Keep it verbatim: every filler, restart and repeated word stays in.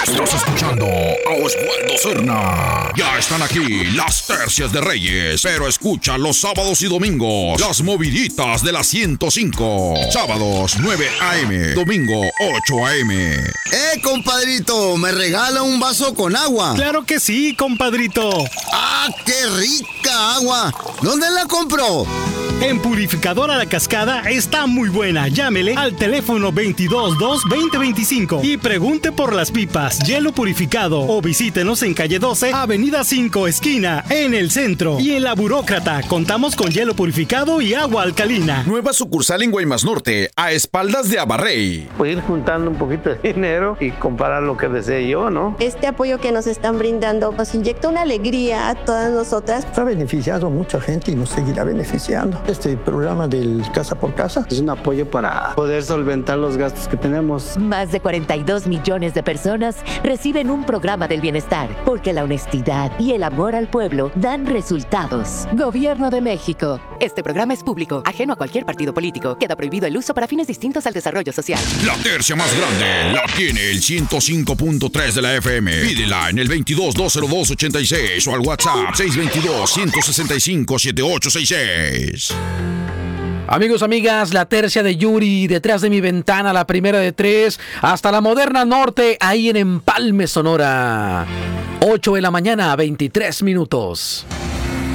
Estás escuchando a Osvaldo Serna. Ya están aquí las tercias de Reyes, pero escucha los sábados y domingos las moviditas de la ciento cinco. Sábados nueve a eme, domingo ocho a eme. ¡Eh, compadrito! ¿Me regala un vaso con agua? ¡Claro que sí, compadrito! ¡Ah, qué rica agua! ¿Dónde la compró? En Purificadora La Cascada está muy buena. Llámele al teléfono veintidós dos veinte veinticinco y pregunte por las pipas, hielo purificado, o visítenos en calle doce, avenida cinco, esquina, en el centro. Y en La Burócrata contamos con hielo purificado y agua alcalina. Nueva sucursal en Guaymas Norte, a espaldas de Abarrey. Pues ir juntando un poquito de dinero y comprar lo que desee yo, ¿no? Este apoyo que nos están brindando nos inyecta una alegría a todas nosotras. Ha beneficiado a mucha gente y nos seguirá beneficiando. Este programa del Casa por Casa es un apoyo para poder solventar los gastos que tenemos. Más de cuarenta y dos millones de personas reciben un programa del bienestar, porque la honestidad y el amor al pueblo dan resultados. Gobierno de México. Este programa es público, ajeno a cualquier partido político. Queda prohibido el uso para fines distintos al desarrollo social. La tercia más grande la tiene el ciento cinco punto tres de la F M. Pídela en el veintidós dos cero dos ochenta y seis o al WhatsApp seis veintidós ciento sesenta y cinco setenta y ocho sesenta y seis. Amigos, amigas, la tercia de Yuri, detrás de mi ventana, la primera de tres, hasta la Moderna Norte, ahí en Empalme, Sonora. ocho de la mañana, veintitrés minutos.